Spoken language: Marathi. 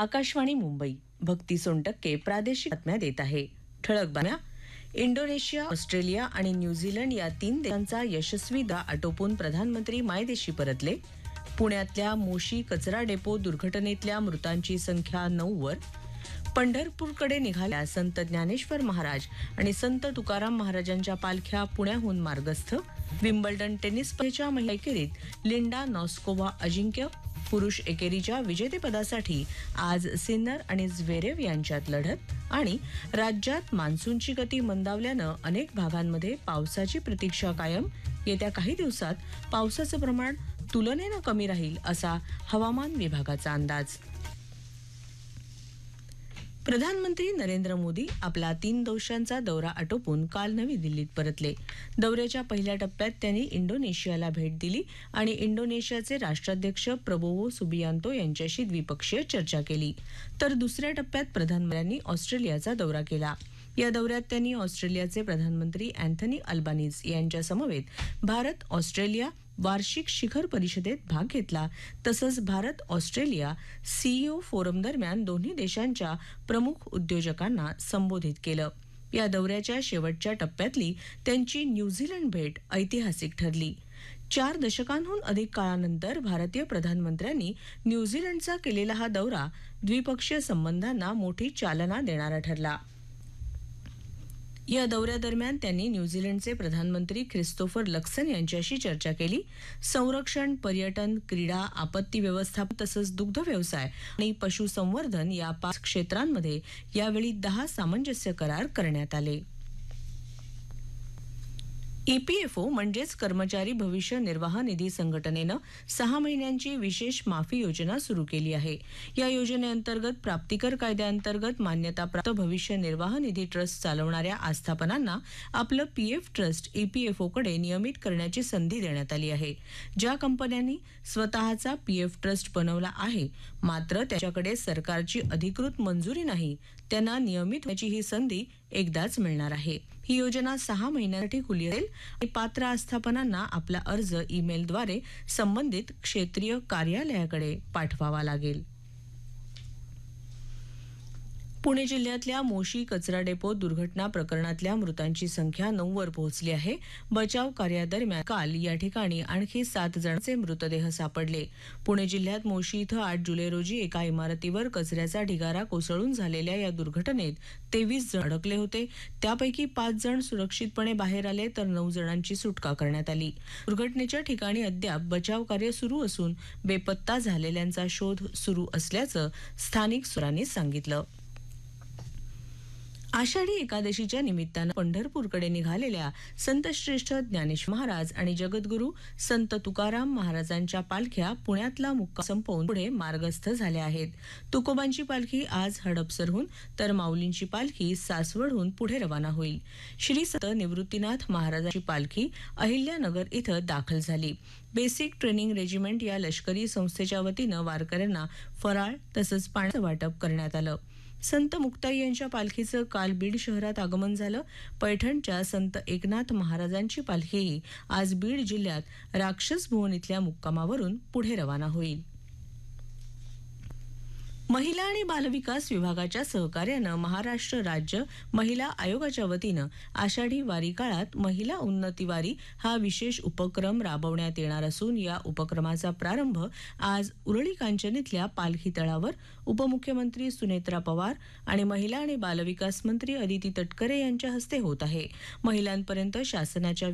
आकाशवाणी मुंबई. भक्ती सोनटक्के प्रादेशिक बातम्या देत आहे. ठळक बातम्या. इंडोनेशिया, ऑस्ट्रेलिया आणि न्यूझीलंड या 3 देशांचा यशस्वी दौरा आटोपून प्रधानमंत्री मायदेशी परतले. पुण्यातल्या मोशी कचरा डेपो दुर्घटनेतल्या मृतांची संख्या 9 वर. पंढरपूरकडे निघाल्या संत ज्ञानेश्वर महाराज आणि संत तुकाराम महाराजांच्या पालख्या पुण्याहून मार्गस्थ. विम्बल्डन टेनिस स्पर्धेच्या महिला एकेरीत लिंडा नॉस्कोवा अजिंक्य. पुरुष एकेरीच्या विजेतेपदासाठी आज सिन्नर आणि झ्वेरेव यांच्यात लढत. आणि राज्यात मान्सूनची गती मंदावल्यानं अनेक भागांमध्ये पावसाची प्रतीक्षा कायम. येत्या काही दिवसात पावसाचं प्रमाण तुलनेनं कमी राहील असा हवामान विभागाचा अंदाज. प्रधानमंत्री नरेंद्र मोदी आपला 3 दिवसांचा दौरा आटोपून काल नवी दिल्लीत परतले. दौऱ्याच्या पहिल्या टप्प्यात त्यांनी इंडोनेशियाला भेट दिली आणि इंडोनेशियाचे राष्ट्राध्यक्ष प्रबोवो सुबियांतो यांच्याशी द्विपक्षीय चर्चा केली. तर दुसऱ्या टप्प्यात प्रधानमंत्र्यांनी ऑस्ट्रेलियाचा दौरा केला. या दौऱ्यात त्यांनी ऑस्ट्रेलियाचे प्रधानमंत्री अँथनी अल्बानीज यांच्या समवेत भारत ऑस्ट्रेलिया वार्षिक शिखर परिषदेत भाग घेतला. तसंच भारत ऑस्ट्रेलिया सीईओ फोरम दरम्यान दोन्ही देशांच्या प्रमुख उद्योजकांना संबोधित केलं. या दौऱ्याच्या शेवटच्या टप्प्यातली त्यांची न्यूझीलंड भेट ऐतिहासिक ठरली. 4 दशकांहून अधिक काळानंतर भारतीय प्रधानमंत्र्यांनी न्यूझीलंडचा केलेला हा दौरा द्विपक्षीय संबंधांना मोठी चालना देणारा ठरला. या दौऱ्यादरम्यान त्यांनी न्यूझीलंडचे प्रधानमंत्री ख्रिस्तोफर लक्सन यांच्याशी चर्चा केली. संरक्षण, पर्यटन, क्रीडा, आपत्ती व्यवस्थापन तसंच दुग्ध व्यवसाय आणि पशुसंवर्धन या 5 क्षेत्रांमध्ये यावेळी 10 सामंजस्य करार करण्यात आले. ईपीएफओ म्हणजेच कर्मचारी भविष्य निर्वाह निधी संघटनेनं 6 महिन्यांची विशेष माफी योजना सुरू केली आहे. या योजनेअंतर्गत प्राप्तिकर कायद्याअंतर्गत मान्यताप्राप्त भविष्य निर्वाह निधी ट्रस्ट चालवणाऱ्या आस्थापनांना आपलं पीएफ ट्रस्ट ईपीएफओकडे नियमित करण्याची संधी देण्यात आली आहे. ज्या कंपन्यांनी स्वतःचा पीएफ ट्रस्ट बनवला आहे मात्र त्याच्याकडे सरकारची अधिकृत मंजुरी नाही त्यांना नियमित होण्याची ही संधी एकदाच मिळणार आहे. ही योजना 6 महिन्यांसाठी खुली असेल आणि पात्र आस्थापनांना आपला अर्ज ईमेलद्वारे संबंधित क्षेत्रीय कार्यालयाकडे पाठवावा लागेल. पुणे जिल्ह्यातल्या मोशी कचरा डेपो दुर्घटना प्रकरणातल्या मृतांची संख्या 9 वर पोहोचली आहे. बचाव कार्यादरम्यान काल या ठिकाणी आणखी 7 जणांचे मृतदेह सापडले. पुणे जिल्ह्यात मोशी इथं 8 जुलै रोजी एका इमारतीवर कचऱ्याचा ढिगारा कोसळून झालेल्या या दुर्घटनेत 23 जण अडकले होते. त्यापैकी 5 जण सुरक्षितपणे बाहेर आले तर 9 जणांची सुटका करण्यात आली. दुर्घटनेच्या ठिकाणी अद्याप बचाव कार्य सुरू असून बेपत्ता झालेल्यांचा शोध सुरू असल्याचं स्थानिक सूत्रांनी सांगितलं. आषाढी एकादशीच्या निमित्तानं पंढरपूरकडे निघालेल्या संतश्रेष्ठ ज्ञानेश्वर महाराज आणि जगद्गुरू संत तुकाराम महाराजांच्या पालख्या पुण्यातला मुक्काम संपवून पुढे मार्गस्थ झाल्या आहेत. तुकोबांची पालखी आज हडपसरहून तर माऊलींची पालखी सासवडहून पुढे रवाना होईल. श्री संत निवृत्तीनाथ महाराजांची पालखी अहिल्यानगर इथं दाखल झाली. बेसिक ट्रेनिंग रेजिमेंट या लष्करी संस्थेच्या वतीनं वारकऱ्यांना फराळ तसंच पाण्याचं वाटप करण्यात आलं. संत मुक्ताई यांच्या पालखीचं काल बीड शहरात आगमन झालं. पैठणच्या संत एकनाथ महाराजांची पालखीही आज बीड जिल्ह्यात राक्षस भुवन इथल्या मुक्कामावरून पुढे रवाना होईल. महिला आणि बालविकास विभागाच्या सहकार्यानं महाराष्ट्र राज्य महिला आयोगाच्या वतीनं आषाढी वारी काळात महिला उन्नती वारी हा विशेष उपक्रम राबवण्यात येणार असून या उपक्रमाचा प्रारंभ आज उरळी कांचन इथल्या पालखी तळावर उपमुख्यमंत्री सुनेत्रा पवार आणि महिला आणि बालविकास मंत्री अदिती तटकरे यांच्या हस्ते होत आहे. महिलांपर्यंत शासनाच्या